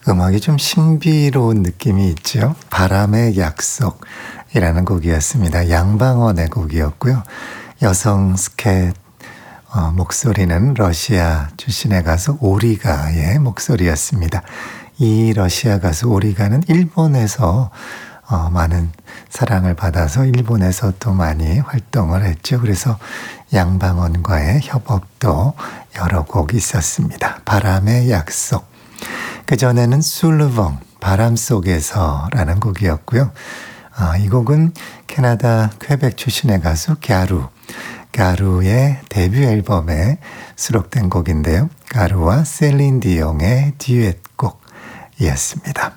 음악이 좀 신비로운 느낌이 있죠. 바람의 약속이라는 곡이었습니다. 양방원의 곡이었고요. 여성 스캣 목소리는 러시아 출신의 가수 오리가의 목소리였습니다. 이 러시아 가수 오리가는 일본에서 많은 사랑을 받아서 일본에서 또 많이 활동을 했죠. 그래서 양방원과의 협업도 여러 곡 있었습니다. 바람의 약속. 그전에는 술르봉, 바람 속에서라는 곡이었고요. 이 곡은 캐나다 퀘벡 출신의 가수 가루의 데뷔 앨범에 수록된 곡인데요. 가루와 셀린 디옹의 듀엣곡이었습니다.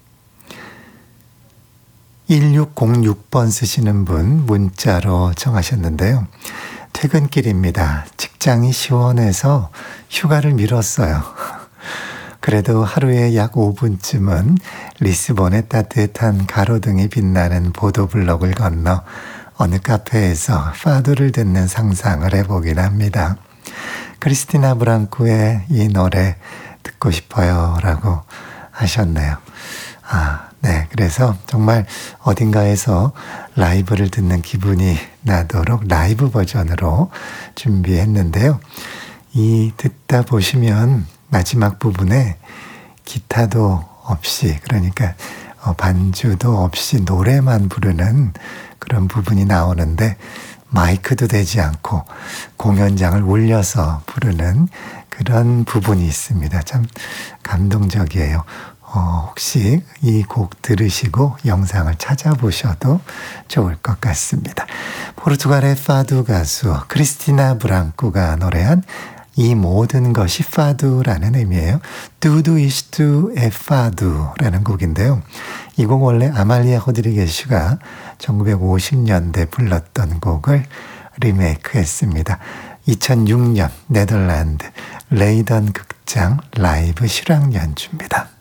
1606번 쓰시는 분 문자로 청하셨는데요. 퇴근길입니다. 직장이 시원해서 휴가를 미뤘어요. 그래도 하루에 약 5분쯤은 리스본의 따뜻한 가로등이 빛나는 보도블록을 건너 어느 카페에서 파도를 듣는 상상을 해보긴 합니다. 크리스티나 브랑코의 이 노래 듣고 싶어요 라고 하셨네요. 네. 그래서 정말 어딘가에서 라이브를 듣는 기분이 나도록 라이브 버전으로 준비했는데요. 이 듣다 보시면 마지막 부분에 기타도 없이, 그러니까 반주도 없이 노래만 부르는 그런 부분이 나오는데 마이크도 되지 않고 공연장을 울려서 부르는 그런 부분이 있습니다. 참 감동적이에요. 혹시 이 곡 들으시고 영상을 찾아보셔도 좋을 것 같습니다. 포르투갈의 파두 가수 크리스티나 브랑코가 노래한 이 모든 것이 파두라는 의미예요. Tudo isto é fado라는 곡인데요. 이 곡 원래 아말리아 호드리게슈가 1950년대 불렀던 곡을 리메이크했습니다. 2006년 네덜란드 레이던 극장 라이브 실황 연주입니다.